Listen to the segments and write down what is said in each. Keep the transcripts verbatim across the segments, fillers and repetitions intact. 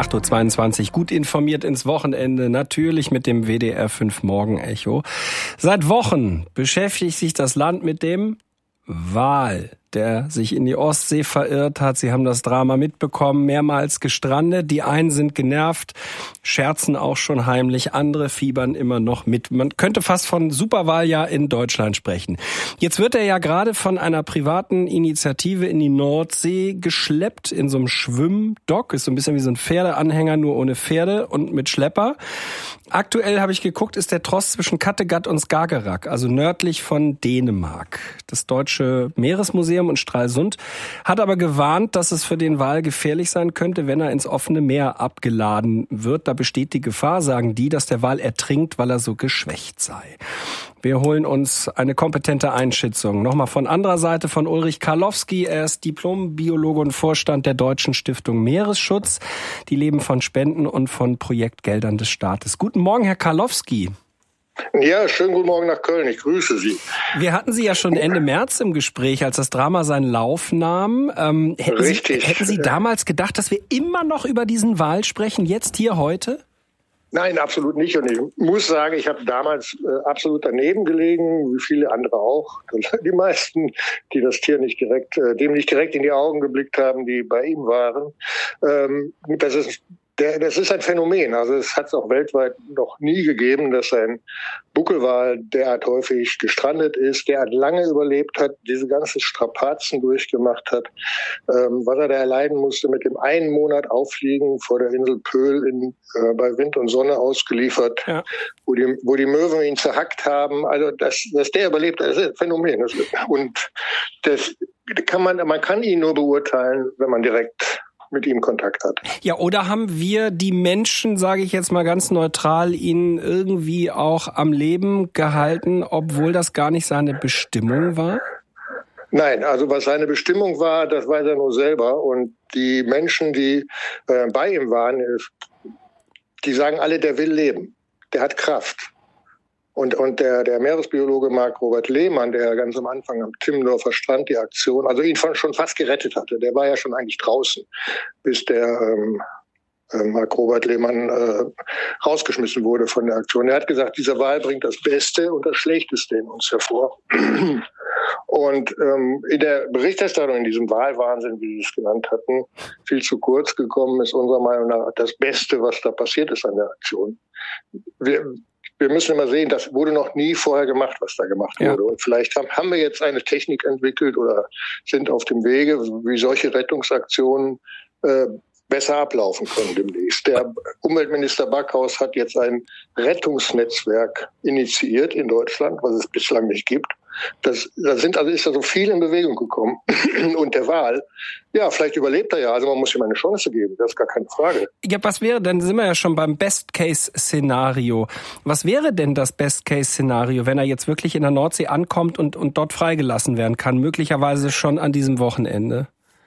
acht Uhr zweiundzwanzig, gut informiert ins Wochenende, natürlich mit dem W D R fünf Morgenecho. Seit Wochen beschäftigt sich das Land mit dem Wal, der sich in die Ostsee verirrt hat. Sie haben das Drama mitbekommen, mehrmals gestrandet. Die einen sind genervt, scherzen auch schon heimlich, andere fiebern immer noch mit. Man könnte fast von Superwahljahr in Deutschland sprechen. Jetzt wird er ja gerade von einer privaten Initiative in die Nordsee geschleppt, in so einem Schwimmdock. Ist so ein bisschen wie so ein Pferdeanhänger, nur ohne Pferde und mit Schlepper. Aktuell, habe ich geguckt, ist der Trost zwischen Kattegat und Skagerrak, also nördlich von Dänemark. Das Deutsche Meeresmuseum und Stralsund hat aber gewarnt, dass es für den Wal gefährlich sein könnte, wenn er ins offene Meer abgeladen wird. Da besteht die Gefahr, sagen die, dass der Wal ertrinkt, weil er so geschwächt sei. Wir holen uns eine kompetente Einschätzung. Nochmal von anderer Seite von Ulrich Karlowski. Er ist Diplombiologe und Vorstand der Deutschen Stiftung Meeresschutz. Die leben von Spenden und von Projektgeldern des Staates. Guten Morgen, Herr Karlowski. Ja, schönen guten Morgen nach Köln. Ich grüße Sie. Wir hatten Sie ja schon Ende März im Gespräch, als das Drama seinen Lauf nahm. Ähm, hätten Richtig. Sie, hätten Sie damals gedacht, dass wir immer noch über diesen Wal sprechen, jetzt hier heute? Nein, absolut nicht. Und ich muss sagen, ich habe damals äh, absolut daneben gelegen, wie viele andere auch. Die meisten, die das Tier nicht direkt, äh, dem nicht direkt in die Augen geblickt haben, die bei ihm waren. Ähm, das ist Der, das ist ein Phänomen. Also es hat es auch weltweit noch nie gegeben, dass ein Buckelwal derart häufig gestrandet ist, derart lange überlebt hat, diese ganzen Strapazen durchgemacht hat, ähm, was er da erleiden musste mit dem einen Monat Auffliegen vor der Insel Pöhl in, äh, bei Wind und Sonne ausgeliefert, ja. wo, die, wo die Möwen ihn zerhackt haben. Also dass, dass der überlebt, das ist ein Phänomen. Und das kann man, man kann ihn nur beurteilen, wenn man direkt mit ihm Kontakt hat. Ja, oder haben wir die Menschen, sage ich jetzt mal ganz neutral, ihn irgendwie auch am Leben gehalten, obwohl das gar nicht seine Bestimmung war? Nein, also was seine Bestimmung war, das weiß er nur selber. Und die Menschen, die äh, bei ihm waren, die sagen alle, der will leben. Der hat Kraft. Und, und der, der Meeresbiologe Marc Robert Lehmann, der ganz am Anfang am Timmendorfer Strand die Aktion, also ihn schon fast gerettet hatte, der war ja schon eigentlich draußen, bis der ähm, äh, Marc Robert Lehmann äh, rausgeschmissen wurde von der Aktion. Er hat gesagt, dieser Wal bringt das Beste und das Schlechteste in uns hervor. Und ähm, in der Berichterstattung, in diesem Walwahnsinn, wie Sie es genannt hatten, viel zu kurz gekommen ist unserer Meinung nach das Beste, was da passiert ist an der Aktion. Wir Wir müssen immer sehen, das wurde noch nie vorher gemacht, was da gemacht ja. wurde. Und vielleicht haben, haben wir jetzt eine Technik entwickelt oder sind auf dem Wege, wie solche Rettungsaktionen äh, besser ablaufen können demnächst. Der Umweltminister Backhaus hat jetzt ein Rettungsnetzwerk initiiert in Deutschland, was es bislang nicht gibt. Das, da sind also ist da so viel in Bewegung gekommen. Und der Wal, ja, vielleicht überlebt er ja. Also man muss ihm eine Chance geben, das ist gar keine Frage. Ja, was wäre, dann sind wir ja schon beim Best-Case-Szenario. Was wäre denn das Best-Case-Szenario, wenn er jetzt wirklich in der Nordsee ankommt und, und dort freigelassen werden kann, möglicherweise schon an diesem Wochenende?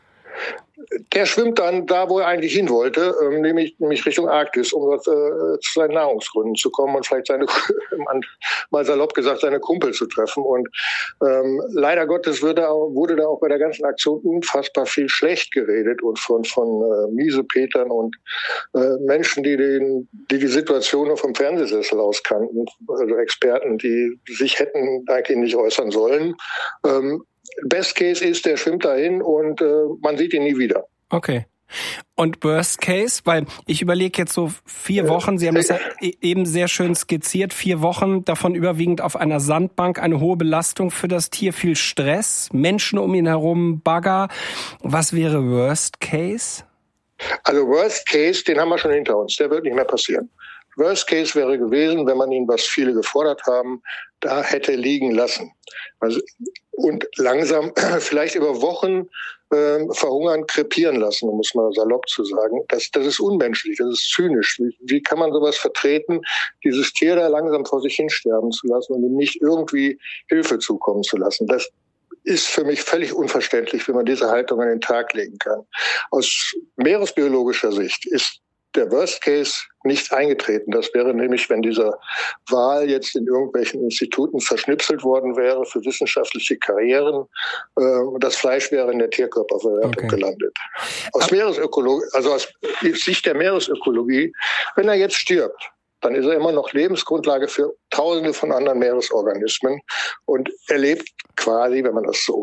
Der schwimmt dann da, wo er eigentlich hin wollte, ähm, nämlich, nämlich Richtung Arktis, um dort äh, zu seinen Nahrungsgründen zu kommen und vielleicht seine, mal salopp gesagt, seine Kumpel zu treffen. Und ähm, leider Gottes wird da, wurde da auch bei der ganzen Aktion unfassbar viel schlecht geredet und von, von äh, Miesepetern und äh, Menschen, die, den, die die Situation nur vom Fernsehsessel aus kannten, also Experten, die sich hätten eigentlich nicht äußern sollen. Ähm, Best Case ist, der schwimmt dahin und äh, man sieht ihn nie wieder. Okay. Und Worst Case, weil ich überlege jetzt so vier Wochen, Sie haben das ja eben sehr schön skizziert, vier Wochen, davon überwiegend auf einer Sandbank, eine hohe Belastung für das Tier, viel Stress, Menschen um ihn herum, Bagger. Was wäre Worst Case? Also Worst Case, den haben wir schon hinter uns, der wird nicht mehr passieren. Worst Case wäre gewesen, wenn man ihn, was viele gefordert haben, da hätte liegen lassen. Also, und langsam, vielleicht über Wochen äh, verhungern, krepieren lassen, um es mal salopp zu sagen. Das, das ist unmenschlich, das ist zynisch. Wie, wie kann man sowas vertreten, dieses Tier da langsam vor sich hinsterben zu lassen und ihm nicht irgendwie Hilfe zukommen zu lassen? Das ist für mich völlig unverständlich, wie man diese Haltung an den Tag legen kann. Aus meeresbiologischer Sicht ist der Worst Case nicht eingetreten. Das wäre nämlich, wenn diese Wahl jetzt in irgendwelchen Instituten verschnipselt worden wäre für wissenschaftliche Karrieren, äh, das Fleisch wäre in der Tierkörperverwertung okay. gelandet. Aus Meeresökologie, also aus Sicht der Meeresökologie, wenn er jetzt stirbt, dann ist er immer noch Lebensgrundlage für Tausende von anderen Meeresorganismen und er lebt quasi, wenn man das so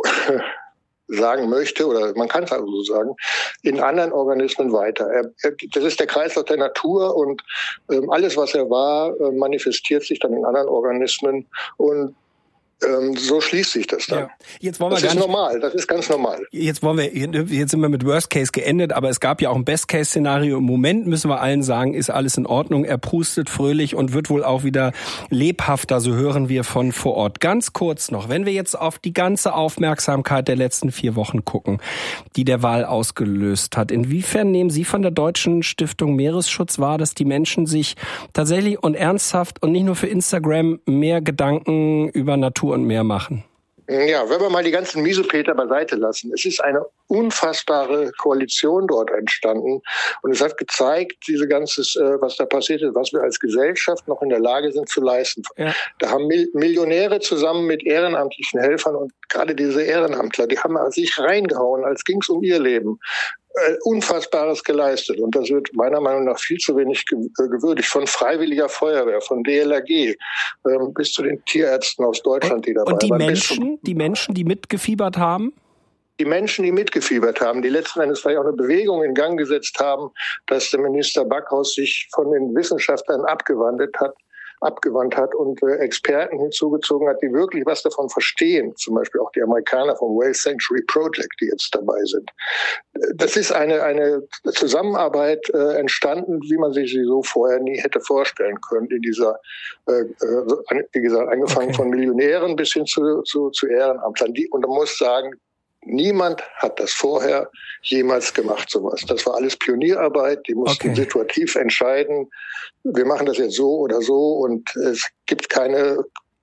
sagen möchte, oder man kann es also so sagen, in anderen Organismen weiter. Er, er, das ist der Kreislauf der Natur und ähm, alles, was er war, äh, manifestiert sich dann in anderen Organismen und Ähm, so schließt sich das dann. Ja. Jetzt wollen wir das gar ist nicht, normal, das ist ganz normal. Jetzt wollen wir, jetzt sind wir mit Worst Case geendet, aber es gab ja auch ein Best Case Szenario. Im Moment müssen wir allen sagen, ist alles in Ordnung. Er prustet fröhlich und wird wohl auch wieder lebhafter, so hören wir von vor Ort. Ganz kurz noch, wenn wir jetzt auf die ganze Aufmerksamkeit der letzten vier Wochen gucken, die der Wahl ausgelöst hat. Inwiefern nehmen Sie von der Deutschen Stiftung Meeresschutz wahr, dass die Menschen sich tatsächlich und ernsthaft und nicht nur für Instagram mehr Gedanken über Natur und Meer machen? Ja, wenn wir mal die ganzen Miesepeter beiseite lassen. Es ist eine unfassbare Koalition dort entstanden. Und es hat gezeigt, diese ganzes, was da passiert ist, was wir als Gesellschaft noch in der Lage sind zu leisten. Ja. Da haben Millionäre zusammen mit ehrenamtlichen Helfern und gerade diese Ehrenamtler, die haben sich reingehauen, als ging es um ihr Leben. Unfassbares geleistet. Und das wird meiner Meinung nach viel zu wenig gewürdigt. Von Freiwilliger Feuerwehr, von D L R G ähm, bis zu den Tierärzten aus Deutschland, die dabei waren. Und die Menschen, die Menschen, die mitgefiebert haben? Die Menschen, die mitgefiebert haben, die letzten Endes vielleicht auch eine Bewegung in Gang gesetzt haben, dass der Minister Backhaus sich von den Wissenschaftlern abgewandt hat, abgewandt hat und äh, Experten hinzugezogen hat, die wirklich was davon verstehen. Zum Beispiel auch die Amerikaner vom Whale Sanctuary Project, die jetzt dabei sind. Das ist eine eine Zusammenarbeit äh, entstanden, wie man sich sie so vorher nie hätte vorstellen können. In dieser, äh, wie gesagt, angefangen okay. von Millionären bis hin zu, zu, zu Ehrenamtlern. Die, und man muss sagen, niemand hat das vorher jemals gemacht, sowas. Das war alles Pionierarbeit, die mussten okay. situativ entscheiden, wir machen das jetzt so oder so und es gibt keine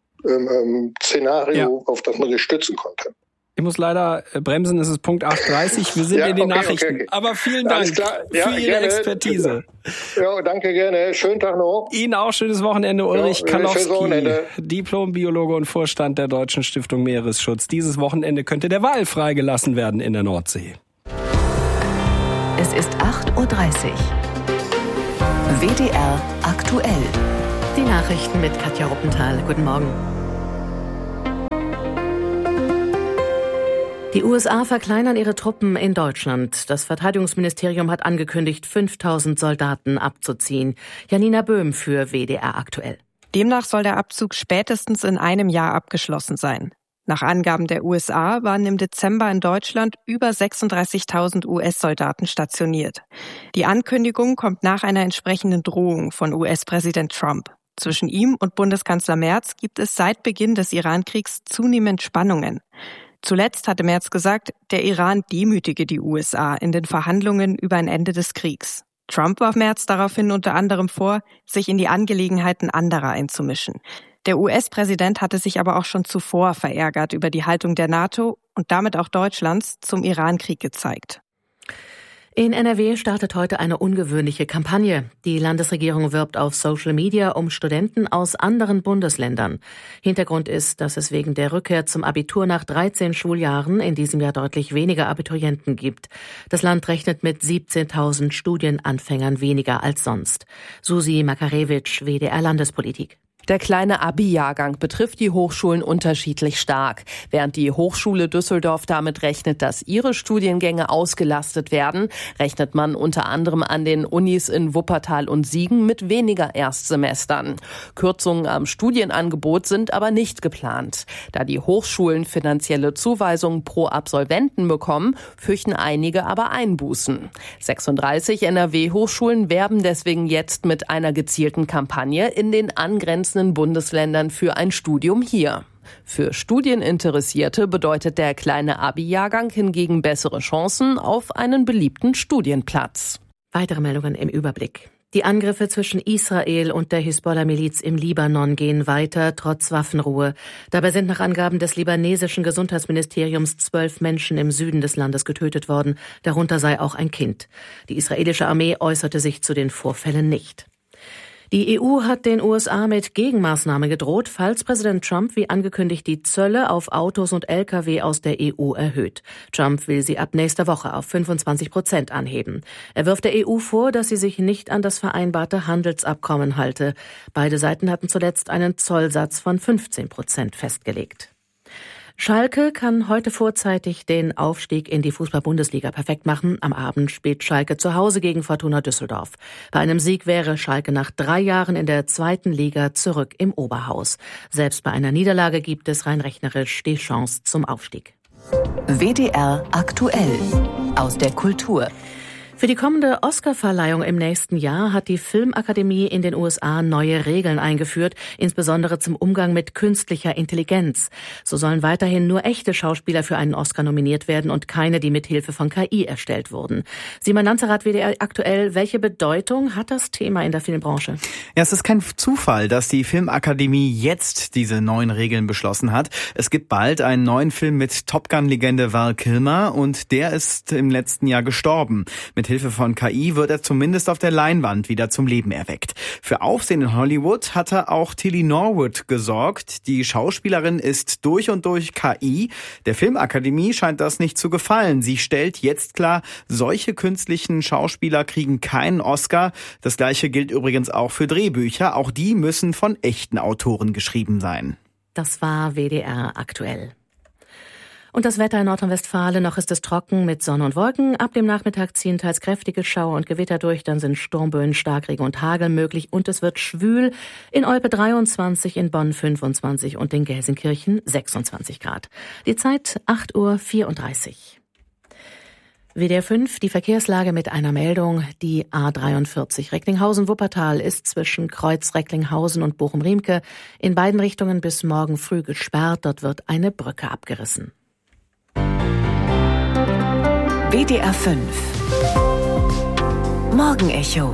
ähm, Szenario, ja. auf das man sich stützen konnte. Ich muss leider bremsen, es ist Punkt acht Uhr dreißig, wir sind ja, in den okay, Nachrichten. Okay, okay. Aber vielen Dank ja, für Ihre gerne. Expertise. Ja, danke gerne. Schönen Tag noch. Ihnen auch schönes Wochenende, Ulrich ja, Kalowski, Diplombiologe und Vorstand der Deutschen Stiftung Meeresschutz. Dieses Wochenende könnte der Wal freigelassen werden in der Nordsee. Es ist acht Uhr dreißig. W D R aktuell. Die Nachrichten mit Katja Ruppenthal. Guten Morgen. Die U S A verkleinern ihre Truppen in Deutschland. Das Verteidigungsministerium hat angekündigt, fünftausend Soldaten abzuziehen. Janina Böhm für W D R aktuell. Demnach soll der Abzug spätestens in einem Jahr abgeschlossen sein. Nach Angaben der U S A waren im Dezember in Deutschland über sechsunddreißigtausend U S-Soldaten stationiert. Die Ankündigung kommt nach einer entsprechenden Drohung von U S-Präsident Trump. Zwischen ihm und Bundeskanzler Merz gibt es seit Beginn des Iran-Kriegs zunehmend Spannungen. Zuletzt hatte Merz gesagt, der Iran demütige die U S A in den Verhandlungen über ein Ende des Kriegs. Trump warf Merz daraufhin unter anderem vor, sich in die Angelegenheiten anderer einzumischen. Der U S-Präsident hatte sich aber auch schon zuvor verärgert über die Haltung der NATO und damit auch Deutschlands zum Iran-Krieg gezeigt. In N R W startet heute eine ungewöhnliche Kampagne. Die Landesregierung wirbt auf Social Media um Studenten aus anderen Bundesländern. Hintergrund ist, dass es wegen der Rückkehr zum Abitur nach dreizehn Schuljahren in diesem Jahr deutlich weniger Abiturienten gibt. Das Land rechnet mit siebzehntausend Studienanfängern weniger als sonst. Susi Makarewitsch, W D R Landespolitik. Der kleine Abi-Jahrgang betrifft die Hochschulen unterschiedlich stark. Während die Hochschule Düsseldorf damit rechnet, dass ihre Studiengänge ausgelastet werden, rechnet man unter anderem an den Unis in Wuppertal und Siegen mit weniger Erstsemestern. Kürzungen am Studienangebot sind aber nicht geplant. Da die Hochschulen finanzielle Zuweisungen pro Absolventen bekommen, fürchten einige aber Einbußen. sechsunddreißig N R W-Hochschulen werben deswegen jetzt mit einer gezielten Kampagne in den angrenzenden Bundesländern für ein Studium hier. Für Studieninteressierte bedeutet der kleine Abi-Jahrgang hingegen bessere Chancen auf einen beliebten Studienplatz. Weitere Meldungen im Überblick. Die Angriffe zwischen Israel und der Hisbollah-Miliz im Libanon gehen weiter, trotz Waffenruhe. Dabei sind nach Angaben des libanesischen Gesundheitsministeriums zwölf Menschen im Süden des Landes getötet worden. Darunter sei auch ein Kind. Die israelische Armee äußerte sich zu den Vorfällen nicht. Die E U hat den U S A mit Gegenmaßnahmen gedroht, falls Präsident Trump wie angekündigt die Zölle auf Autos und L K W aus der E U erhöht. Trump will sie ab nächster Woche auf fünfundzwanzig Prozent anheben. Er wirft der E U vor, dass sie sich nicht an das vereinbarte Handelsabkommen halte. Beide Seiten hatten zuletzt einen Zollsatz von fünfzehn Prozent festgelegt. Schalke kann heute vorzeitig den Aufstieg in die Fußball-Bundesliga perfekt machen. Am Abend spielt Schalke zu Hause gegen Fortuna Düsseldorf. Bei einem Sieg wäre Schalke nach drei Jahren in der zweiten Liga zurück im Oberhaus. Selbst bei einer Niederlage gibt es rein rechnerisch die Chance zum Aufstieg. W D R aktuell aus der Kultur. Für die kommende Oscar-Verleihung im nächsten Jahr hat die Filmakademie in den U S A neue Regeln eingeführt, insbesondere zum Umgang mit künstlicher Intelligenz. So sollen weiterhin nur echte Schauspieler für einen Oscar nominiert werden und keine, die mit Hilfe von K I erstellt wurden. Simon Nanzerath, W D R aktuell, welche Bedeutung hat das Thema in der Filmbranche? Ja, es ist kein Zufall, dass die Filmakademie jetzt diese neuen Regeln beschlossen hat. Es gibt bald einen neuen Film mit Top Gun-Legende Val Kilmer und der ist im letzten Jahr gestorben. Mit Hilfe von K I wird er zumindest auf der Leinwand wieder zum Leben erweckt. Für Aufsehen in Hollywood hatte auch Tilly Norwood gesorgt. Die Schauspielerin ist durch und durch K I. Der Filmakademie scheint das nicht zu gefallen. Sie stellt jetzt klar, solche künstlichen Schauspieler kriegen keinen Oscar. Das Gleiche gilt übrigens auch für Drehbücher. Auch die müssen von echten Autoren geschrieben sein. Das war W D R aktuell. Und das Wetter in Nordrhein-Westfalen, noch ist es trocken mit Sonne und Wolken. Ab dem Nachmittag ziehen teils kräftige Schauer und Gewitter durch. Dann sind Sturmböen, Starkregen und Hagel möglich. Und es wird schwül. In Olpe dreiundzwanzig, in Bonn fünfundzwanzig und in Gelsenkirchen sechsundzwanzig Grad. Die Zeit acht Uhr vierunddreißig. W D R fünf, die Verkehrslage mit einer Meldung. Die A dreiundvierzig Recklinghausen-Wuppertal ist zwischen Kreuz Recklinghausen und Bochum-Riemke in beiden Richtungen bis morgen früh gesperrt. Dort wird eine Brücke abgerissen. W D R fünf Morgenecho.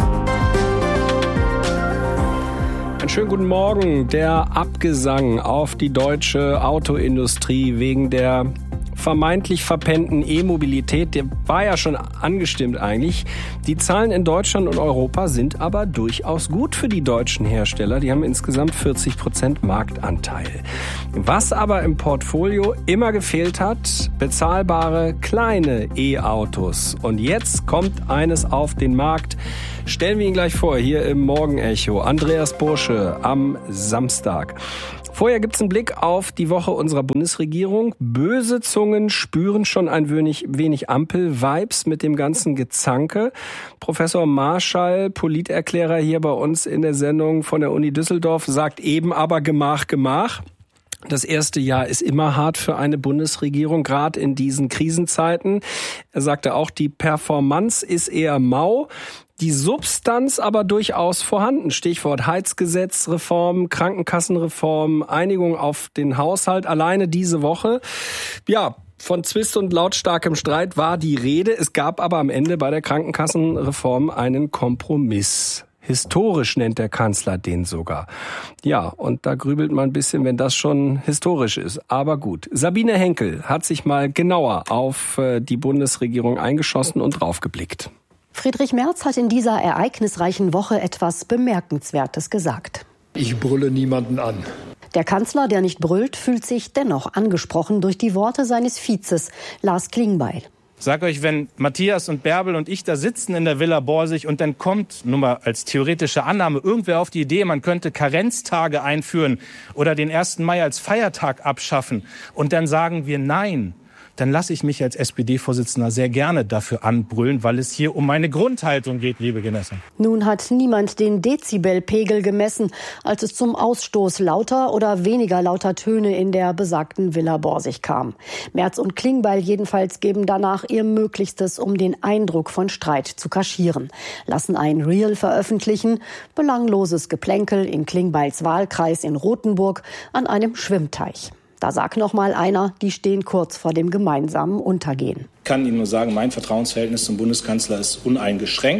Einen schönen guten Morgen. Der Abgesang auf die deutsche Autoindustrie wegen der vermeintlich verpennten E-Mobilität, der war ja schon angestimmt eigentlich. Die Zahlen in Deutschland und Europa sind aber durchaus gut für die deutschen Hersteller. Die haben insgesamt vierzig Prozent Marktanteil. Was aber im Portfolio immer gefehlt hat, bezahlbare kleine E-Autos. Und jetzt kommt eines auf den Markt. Stellen wir ihn gleich vor, hier im Morgenecho. Andreas Bursche am Samstag. Vorher gibt's einen Blick auf die Woche unserer Bundesregierung. Böse Zungen spüren schon ein wenig, wenig Ampel-Vibes mit dem ganzen Gezanke. Professor Marschall, Politerklärer hier bei uns in der Sendung von der Uni Düsseldorf, sagt eben aber Gemach, Gemach. Das erste Jahr ist immer hart für eine Bundesregierung, gerade in diesen Krisenzeiten. Er sagte auch, die Performance ist eher mau. Die Substanz aber durchaus vorhanden. Stichwort Heizgesetzreform, Krankenkassenreform, Einigung auf den Haushalt. Alleine diese Woche, ja, von Zwist und lautstarkem Streit war die Rede. Es gab aber am Ende bei der Krankenkassenreform einen Kompromiss. Historisch nennt der Kanzler den sogar. Ja, und da grübelt man ein bisschen, wenn das schon historisch ist. Aber gut. Sabine Henkel hat sich mal genauer auf die Bundesregierung eingeschossen und draufgeblickt. Friedrich Merz hat in dieser ereignisreichen Woche etwas Bemerkenswertes gesagt. Ich brülle niemanden an. Der Kanzler, der nicht brüllt, fühlt sich dennoch angesprochen durch die Worte seines Vizes, Lars Klingbeil. Sag euch, wenn Matthias und Bärbel und ich da sitzen in der Villa Borsig und dann kommt, nur mal als theoretische Annahme, irgendwer auf die Idee, man könnte Karenztage einführen oder den ersten Mai als Feiertag abschaffen und dann sagen wir nein, dann lasse ich mich als S P D-Vorsitzender sehr gerne dafür anbrüllen, weil es hier um meine Grundhaltung geht, liebe Genossen. Nun hat niemand den Dezibelpegel gemessen, als es zum Ausstoß lauter oder weniger lauter Töne in der besagten Villa Borsig kam. Merz und Klingbeil jedenfalls geben danach ihr Möglichstes, um den Eindruck von Streit zu kaschieren. Lassen ein Reel veröffentlichen, belangloses Geplänkel in Klingbeils Wahlkreis in Rothenburg an einem Schwimmteich. Da sagt noch mal einer, die stehen kurz vor dem gemeinsamen Untergehen. Ich kann Ihnen nur sagen, mein Vertrauensverhältnis zum Bundeskanzler ist uneingeschränkt.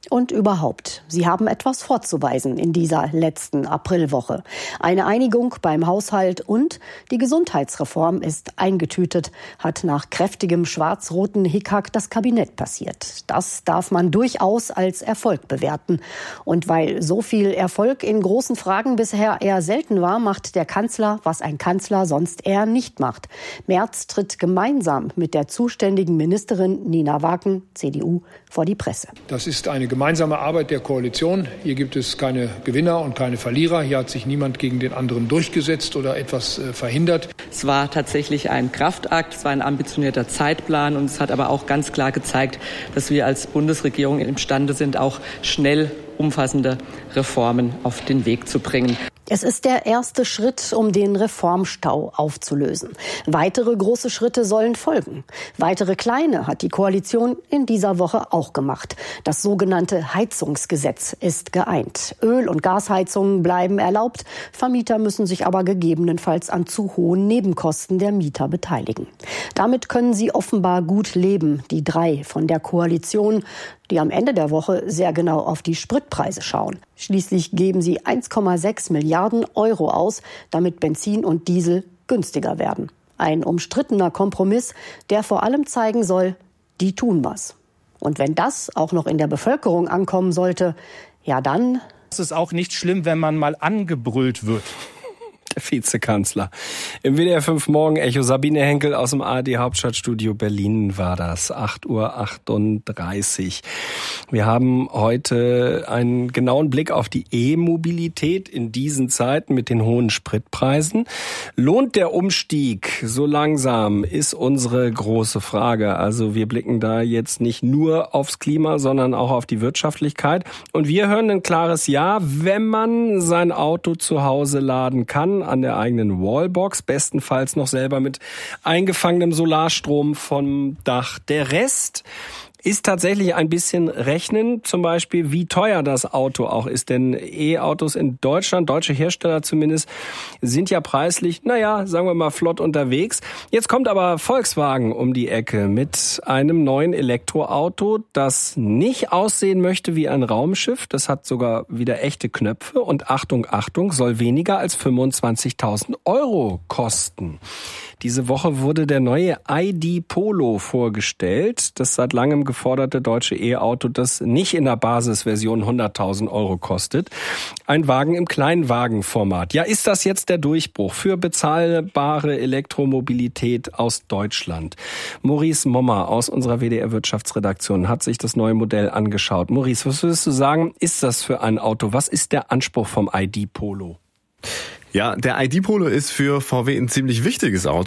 Und überhaupt, sie haben etwas vorzuweisen in dieser letzten Aprilwoche. Eine Einigung beim Haushalt und die Gesundheitsreform ist eingetütet, hat nach kräftigem schwarz-roten Hickhack das Kabinett passiert. Das darf man durchaus als Erfolg bewerten. Und weil so viel Erfolg in großen Fragen bisher eher selten war, macht der Kanzler, was ein Kanzler sonst eher nicht macht. Merz tritt gemeinsam mit der zuständigen Ministerin Nina Wagen, C D U, vor die Presse. Das ist eine gemeinsame Arbeit der Koalition. Hier gibt es keine Gewinner und keine Verlierer. Hier hat sich niemand gegen den anderen durchgesetzt oder etwas äh, verhindert. Es war tatsächlich ein Kraftakt, es war ein ambitionierter Zeitplan und es hat aber auch ganz klar gezeigt, dass wir als Bundesregierung imstande sind, auch schnell umfassende Reformen auf den Weg zu bringen. Es ist der erste Schritt, um den Reformstau aufzulösen. Weitere große Schritte sollen folgen. Weitere kleine hat die Koalition in dieser Woche auch gemacht. Das sogenannte Heizungsgesetz ist geeint. Öl- und Gasheizungen bleiben erlaubt. Vermieter müssen sich aber gegebenenfalls an zu hohen Nebenkosten der Mieter beteiligen. Damit können sie offenbar gut leben, die drei von der Koalition, die am Ende der Woche sehr genau auf die Spritpreise schauen. Schließlich geben sie eins Komma sechs Milliarden Euro aus, damit Benzin und Diesel günstiger werden. Ein umstrittener Kompromiss, der vor allem zeigen soll, die tun was. Und wenn das auch noch in der Bevölkerung ankommen sollte, ja dann... Es ist auch nicht schlimm, wenn man mal angebrüllt wird. Der Vizekanzler. Im W D R fünf Morgen Echo, Sabine Henkel aus dem A R D Hauptstadtstudio Berlin war das. acht Uhr achtunddreißig. Wir haben heute einen genauen Blick auf die E-Mobilität in diesen Zeiten mit den hohen Spritpreisen. Lohnt der Umstieg so langsam, ist unsere große Frage. Also wir blicken da jetzt nicht nur aufs Klima, sondern auch auf die Wirtschaftlichkeit. Und wir hören ein klares Ja, wenn man sein Auto zu Hause laden kann, an der eigenen Wallbox, bestenfalls noch selber mit eingefangenem Solarstrom vom Dach. Der Rest ist tatsächlich ein bisschen rechnen, zum Beispiel, wie teuer das Auto auch ist. Denn E-Autos in Deutschland, deutsche Hersteller zumindest, sind ja preislich, naja, sagen wir mal, flott unterwegs. Jetzt kommt aber Volkswagen um die Ecke mit einem neuen Elektroauto, das nicht aussehen möchte wie ein Raumschiff. Das hat sogar wieder echte Knöpfe und Achtung, Achtung, soll weniger als fünfundzwanzigtausend Euro kosten. Diese Woche wurde der neue I D Polo vorgestellt, das seit langem geforderte deutsche E-Auto, das nicht in der Basisversion hunderttausend Euro kostet. Ein Wagen im Kleinwagenformat. Ja, ist das jetzt der Durchbruch für bezahlbare Elektromobilität aus Deutschland? Maurice Mommer aus unserer W D R Wirtschaftsredaktion hat sich das neue Modell angeschaut. Maurice, was würdest du sagen, ist das für ein Auto? Was ist der Anspruch vom I D Polo? Ja, der I D Polo ist für V W ein ziemlich wichtiges Auto.